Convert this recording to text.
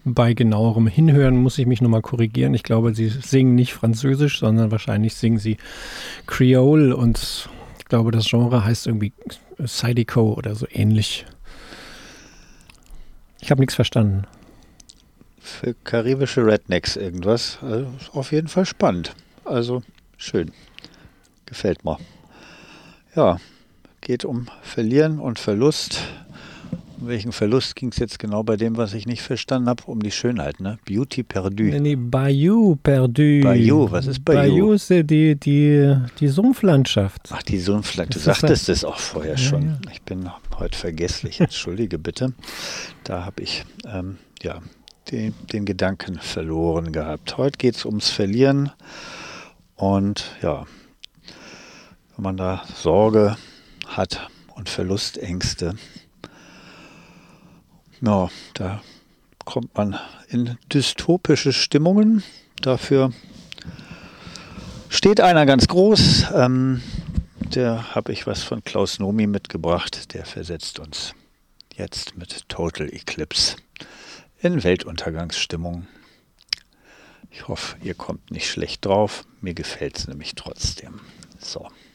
Bei genauerem Hinhören muss ich mich nochmal korrigieren. Ich glaube, sie singen nicht Französisch, sondern wahrscheinlich singen sie Creole und ich glaube, das Genre heißt irgendwie Zydeco oder so ähnlich. Ich habe nichts verstanden. Für karibische Rednecks irgendwas. Also auf jeden Fall spannend. Also schön. Gefällt mir. Ja, geht um Verlieren und Verlust. Um welchen Verlust ging es jetzt genau bei dem, was ich nicht verstanden habe? Um die Schönheit, ne? Beauty perdu. Nee, Bayou perdu. Bayou, was ist Bayou? Bayou ist die Sumpflandschaft. Ach, die Sumpflandschaft. Du Das ist sagtest es auch vorher schon. ja. Ich bin heute vergesslich. Entschuldige bitte. Da habe ich den Gedanken verloren gehabt. Heute geht es ums Verlieren. Und ja, wenn man da Sorge hat und Verlustängste, ja, da kommt man in dystopische Stimmungen. Dafür steht einer ganz groß. Der habe ich was von Klaus Nomi mitgebracht. Der versetzt uns jetzt mit Total Eclipse in Weltuntergangsstimmung. Ich hoffe, ihr kommt nicht schlecht drauf. Mir gefällt es nämlich trotzdem. So.